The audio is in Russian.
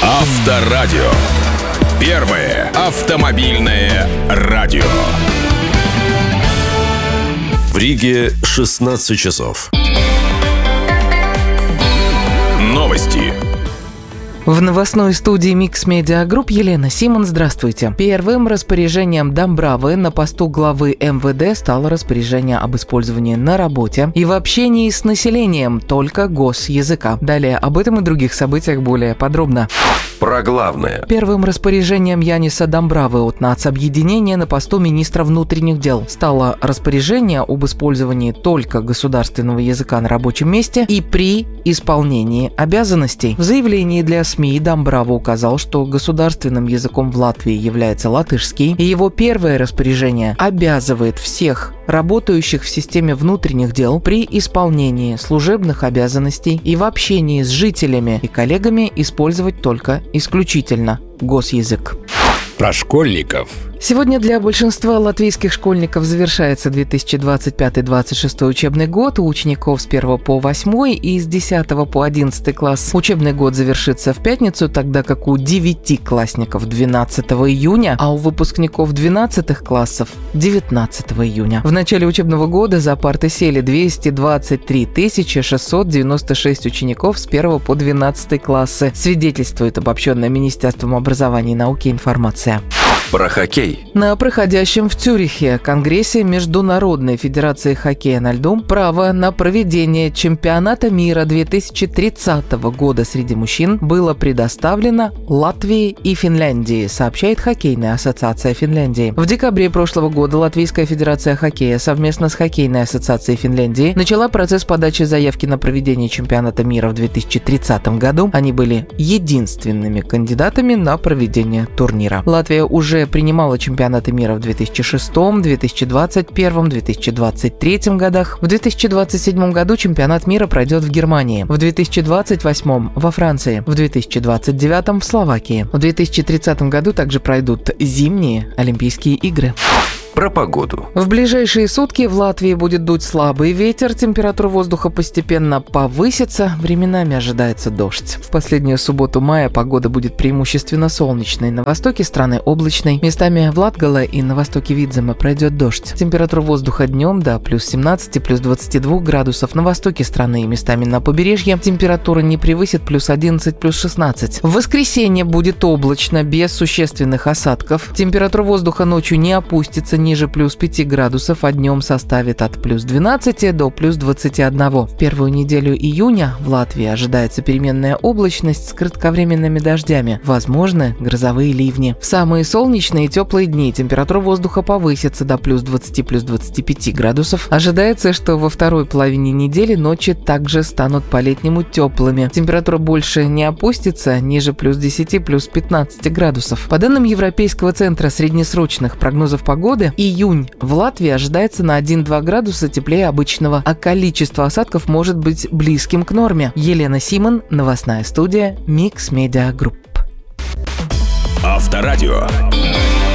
Авторадио. Первое автомобильное радио. В Риге 16 часов. Новости. В новостной студии Mix Media Group Елена Симон. Здравствуйте. Первым распоряжением Домбравы на посту главы МВД стало распоряжение об использовании на работе и в общении с населением только госязыка. Далее об этом и других событиях более подробно. Про главное. Первым распоряжением Яниса Домбравы от нацобъединения на посту министра внутренних дел стало распоряжение об использовании только государственного языка на рабочем месте и при исполнении обязанностей. В заявлении для СМИ Домбрава указал, что государственным языком в Латвии является латышский, и его первое распоряжение обязывает всех работающих в системе внутренних дел при исполнении служебных обязанностей и в общении с жителями и коллегами использовать только исключительно госязык. Про школьников. Сегодня для большинства латвийских школьников завершается 2025-26 учебный год. У учеников с 1 по 8 и с 10 по 11 класс учебный год завершится в пятницу, тогда как у 9-классников 12 июня, а у выпускников 12 классов 19 июня. В начале учебного года за парты сели 223 696 учеников с 1 по 12 классы, свидетельствует обобщенная Министерством образования и науки информация. Про хоккей. На проходящем в Цюрихе Конгрессе Международной Федерации хоккея на льду право на проведение чемпионата мира 2030 года среди мужчин было предоставлено Латвии и Финляндии, сообщает Хоккейная ассоциация Финляндии. В декабре прошлого года Латвийская Федерация хоккея совместно с Хоккейной ассоциацией Финляндии начала процесс подачи заявки на проведение чемпионата мира в 2030 году. Они были единственными кандидатами на проведение турнира. Латвия уже принимала чемпионаты мира в 2006, 2021, 2023 годах. В 2027 году чемпионат мира пройдет в Германии, в 2028 во Франции, в 2029 в Словакии. В 2030 году также пройдут зимние Олимпийские игры. Про погоду. В ближайшие сутки в Латвии будет дуть слабый ветер, температура воздуха постепенно повысится, временами ожидается дождь. В последнюю субботу мая погода будет преимущественно солнечной, на востоке страны облачной, местами в Латгале и на востоке Видзема пройдет дождь. Температура воздуха днем до плюс 17, плюс 22 градусов, на востоке страны и местами на побережье температура не превысит плюс 11, плюс 16. В воскресенье будет облачно, без существенных осадков. Температура воздуха ночью не опустится ниже плюс 5 градусов, а днем составит от плюс 12 до плюс 21. В первую неделю июня в Латвии ожидается переменная облачность с кратковременными дождями, возможны грозовые ливни. В самые солнечные и теплые дни температура воздуха повысится до плюс 20, плюс 25 градусов. Ожидается, что во второй половине недели ночи также станут по-летнему теплыми. Температура больше не опустится ниже плюс 10, плюс 15 градусов. По данным Европейского центра среднесрочных прогнозов погоды, июнь в Латвии ожидается на 1-2 градуса теплее обычного, а количество осадков может быть близким к норме. Елена Симон, новостная студия Mix Media Group. Авторадио.